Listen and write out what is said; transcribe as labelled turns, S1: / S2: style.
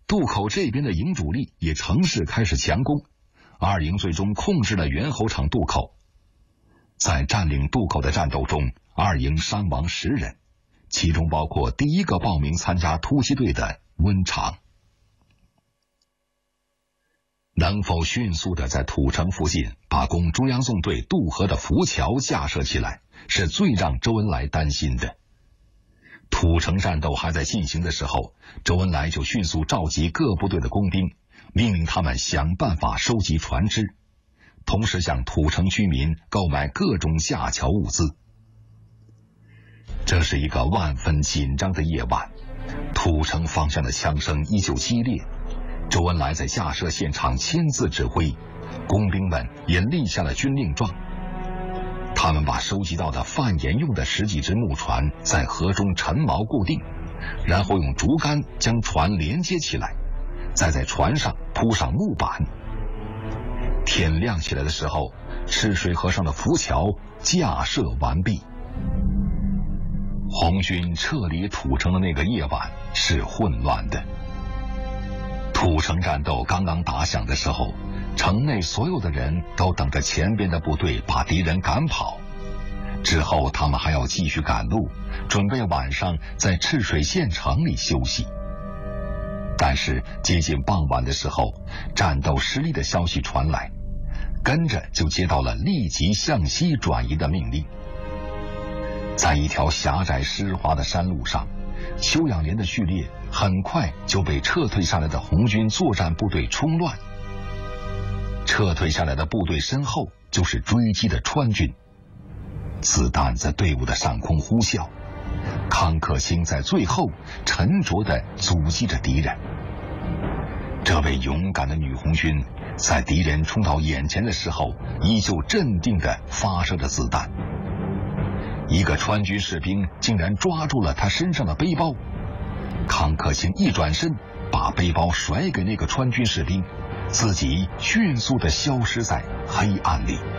S1: 渡口这边的营主力也乘势开始强攻，二营最终控制了猿猴场渡口。在占领渡口的战斗中，二营伤亡10人，其中包括第一个报名参加突击队的温长。能否迅速地在土城附近把攻中央纵队渡河的浮桥架设起来，是最让周恩来担心的。土城战斗还在进行的时候，周恩来就迅速召集各部队的工兵，命令他们想办法收集船只，同时向土城居民购买各种架桥物资。这是一个万分紧张的夜晚，土城方向的枪声依旧激烈，周恩来在架设现场亲自指挥，工兵们也立下了军令状。他们把收集到的贩盐用的10几只木船在河中沉锚固定，然后用竹竿将船连接起来，再在船上铺上木板。天亮起来的时候，赤水河上的浮桥架设完毕。红军撤离土城的那个夜晚是混乱的。土城战斗刚刚打响的时候，城内所有的人都等着前边的部队把敌人赶跑，之后他们还要继续赶路，准备晚上在赤水县城里休息。但是接近傍晚的时候，战斗失利的消息传来，跟着就接到了立即向西转移的命令。在一条狭窄湿滑的山路上，休养连的序列很快就被撤退下来的红军作战部队冲乱。撤退下来的部队身后就是追击的川军，子弹在队伍的上空呼啸，康可兴在最后沉着地阻击着敌人。这位勇敢的女红军在敌人冲到眼前的时候，依旧镇定地发射着子弹。一个川军士兵竟然抓住了他身上的背包，康可兴一转身把背包甩给那个川军士兵，自己迅速地消失在黑暗里。